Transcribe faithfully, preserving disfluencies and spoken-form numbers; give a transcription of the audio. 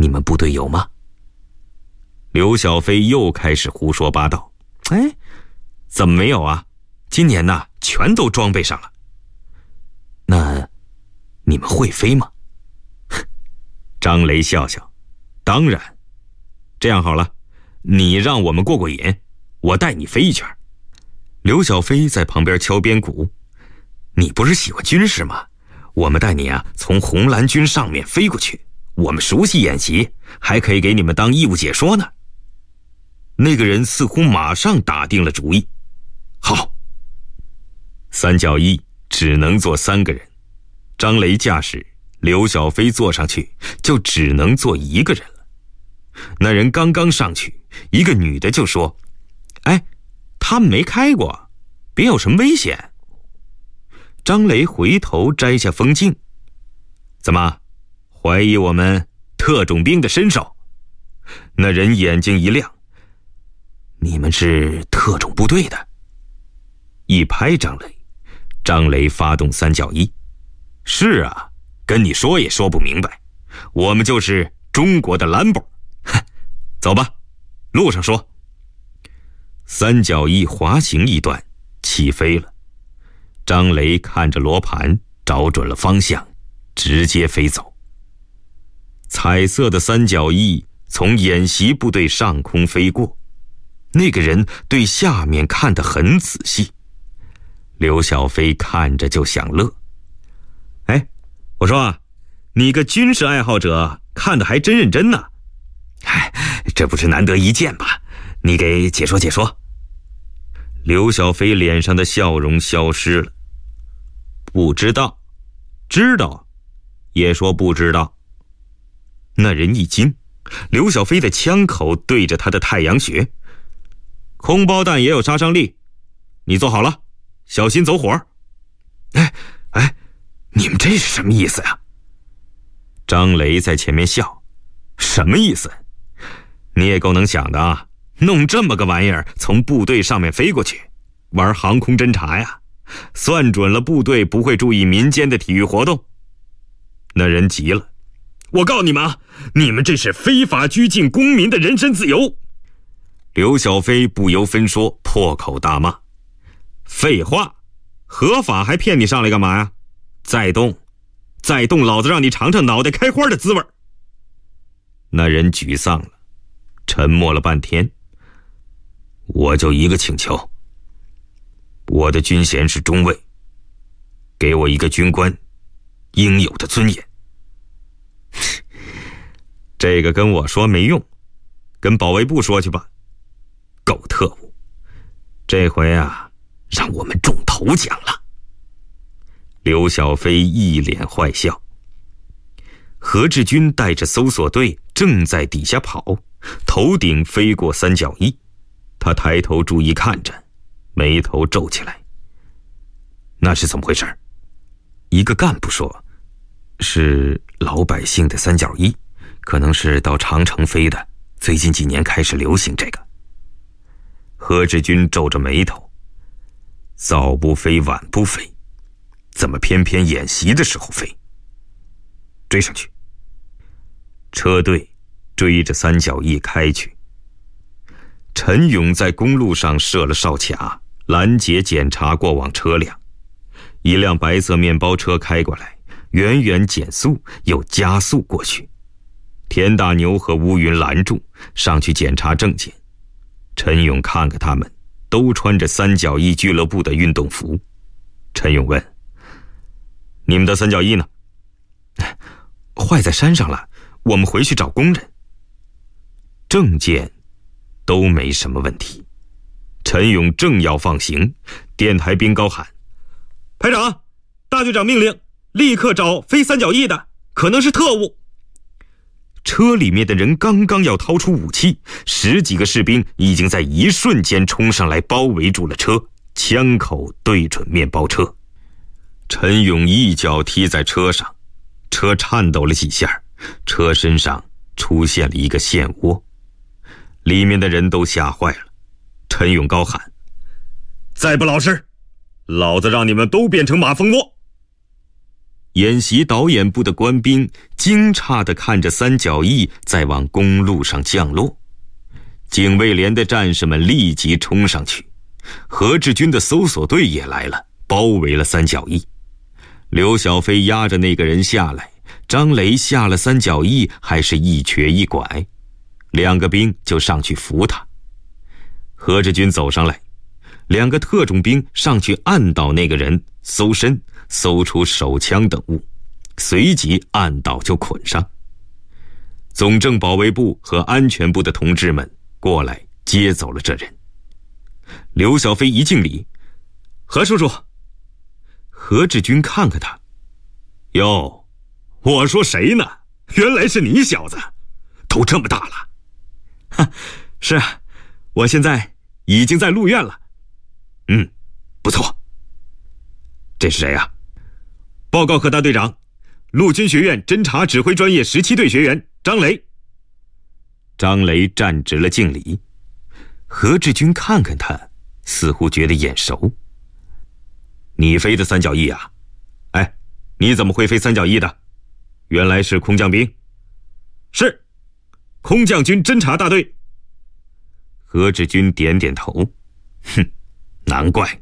你们部队有吗？刘小飞又开始胡说八道。哎，怎么没有啊？今年呢，全都装备上了。那你们会飞吗？张雷笑笑，当然。这样好了，你让我们过过瘾，我带你飞一圈。刘小飞在旁边敲边鼓，你不是喜欢军事吗？我们带你啊，从红蓝军上面飞过去，我们熟悉演习，还可以给你们当义务解说呢。那个人似乎马上打定了主意。好，三角翼只能坐三个人，张雷驾驶，刘小飞坐上去就只能坐一个人了。那人刚刚上去，一个女的就说：哎，他们没开过，别有什么危险。张雷回头摘下风镜，怎么，怀疑我们特种兵的身手？那人眼睛一亮，你们是特种部队的？一拍张雷，张雷发动三角翼。是啊，跟你说也说不明白，我们就是中国的兰博。走吧，路上说。三角翼滑行一段，起飞了。张雷看着罗盘，找准了方向，直接飞走。彩色的三角翼从演习部队上空飞过，那个人对下面看得很仔细。刘小飞看着就想乐。哎，我说啊，你个军事爱好者看得还真认真呢。哎，这不是难得一见吗？你给解说解说。刘小飞脸上的笑容消失了。不知道，知道，也说不知道。那人一惊，刘小飞的枪口对着他的太阳穴。空包弹也有杀伤力，你做好了，小心走火。哎哎，你们这是什么意思呀？张雷在前面笑。什么意思？你也够能想的啊，弄这么个玩意儿从部队上面飞过去，玩航空侦察呀，算准了部队不会注意民间的体育活动。那人急了，我告诉你们啊，你们这是非法拘禁公民的人身自由。刘小飞不由分说，破口大骂。废话，合法还骗你上来干嘛呀？再动，再动，老子让你尝尝脑袋开花的滋味。那人沮丧了，沉默了半天。我就一个请求，我的军衔是中尉，给我一个军官应有的尊严。这个跟我说没用，跟保卫部说去吧。狗特务，这回啊，让我们中头奖了。刘小飞一脸坏笑。何志军带着搜索队正在底下跑，头顶飞过三角翼。他抬头注意看着，眉头皱起来。那是怎么回事？一个干部说，是老百姓的三角翼，可能是到长城飞的，最近几年开始流行这个。何志军皱着眉头，早不飞晚不飞，怎么偏偏演习的时候飞？追上去。车队追着三角翼开去。陈勇在公路上设了哨卡，拦截检查过往车辆。一辆白色面包车开过来，远远减速又加速过去。田大牛和乌云拦住，上去检查证件。陈勇看看他们，都穿着三角翼俱乐部的运动服。陈勇问：你们的三角翼呢？坏在山上了，我们回去找工人。证件都没什么问题。陈勇正要放行，电台兵高喊：排长，大队长命令，立刻找飞三角翼的，可能是特务。车里面的人刚刚要掏出武器，十几个士兵已经在一瞬间冲上来包围住了车，枪口对准面包车。陈勇一脚踢在车上，车颤抖了几下，车身上出现了一个陷窝，里面的人都吓坏了。陈勇高喊：再不老实，老子让你们都变成马蜂窝！ 演习导演部的官兵惊诧地看着三角翼在往公路上降落。警卫连的战士们立即冲上去，何志军的搜索队也来了，包围了三角翼。刘小飞压着那个人下来，张雷下了三角翼，还是一瘸一拐，两个兵就上去扶他。何志军走上来，两个特种兵上去按倒那个人，搜身，搜出手枪等物，随即按倒就捆上。总政保卫部和安全部的同志们过来接走了这人。刘小飞一敬礼：“何叔叔。”何志军看看他：“哟，我说谁呢？原来是你小子，都这么大了。”“哈，是啊，我现在已经在路院了。”“嗯，不错。这是谁呀？”“报告何大队长，陆军学院侦察指挥专业十七队学员张雷。”张雷站直了敬礼。何志军看看他，似乎觉得眼熟。“你飞的三角翼啊？哎，你怎么会飞三角翼的？原来是空降兵。”“是，空降军侦察大队。”何志军点点头：“哼，难怪。